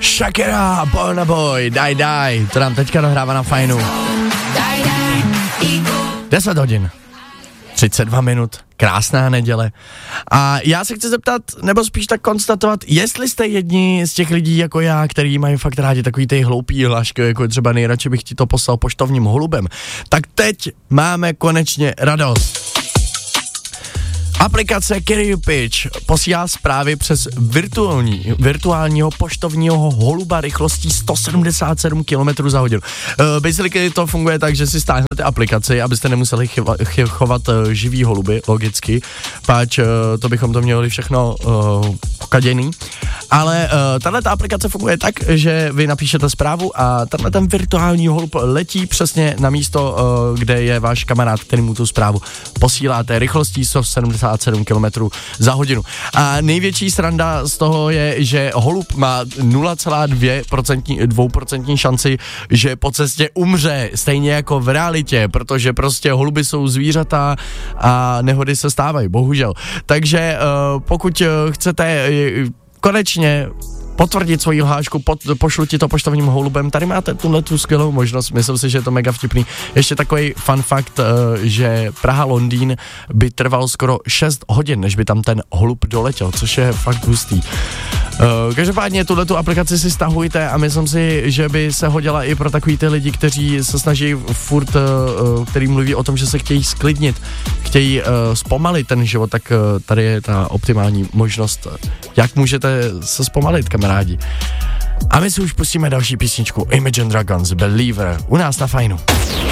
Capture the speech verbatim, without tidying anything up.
Shakira, Burna Boy, Daj Daj, to nám teďka dohrává na Fajnu. deset hodin, třicet dva minut, krásná neděle. A já se chci zeptat, nebo spíš tak konstatovat, jestli jste jedni z těch lidí jako já, který mají fakt rádi takový ty hloupý hlášky, jako třeba nejradši bych ti to poslal poštovním holubem, tak teď máme konečně radost. Aplikace Carrier Pitch posílá zprávy přes virtuální, virtuálního poštovního holuba rychlostí sto sedmdesát sedm kilometrů za hodinu. Uh, basically to funguje tak, že si stáhnete aplikaci, abyste nemuseli chyva, chy, chovat uh, živý holuby, logicky, páč uh, to bychom to měli všechno uh, pokaděný. Ale uh, tahle aplikace funguje tak, že vy napíšete zprávu a tenhle ten virtuální holub letí přesně na místo, uh, kde je váš kamarád, který mu tu zprávu posíláte rychlostí sto sedmdesát sedm kilometrů za hodinu. A největší sranda z toho je, že holub má nula celá dvě procenta šanci, že po cestě umře, stejně jako v realitě, protože prostě holuby jsou zvířata a nehody se stávají, bohužel. Takže uh, pokud chcete uh, konečně potvrdit svoji hlášku, pod, pošlu ti to poštovním holubem, tady máte tuhle tu skvělou možnost, myslím si, že je to mega vtipný. Ještě takový fun fact, uh, že Praha-Londýn by trval skoro šest hodin, než by tam ten holub doletěl, což je fakt hustý. Uh, každopádně tuhletu aplikaci si stahujte a myslím si, že by se hodila i pro takový ty lidi, kteří se snaží furt, uh, který mluví o tom, že se chtějí sklidnit, chtějí uh, zpomalit ten život, tak uh, tady je ta optimální možnost, jak můžete se zpomalit, kamarádi. A my si už pustíme další písničku Imagine Dragons, Believer, u nás na Fajnu.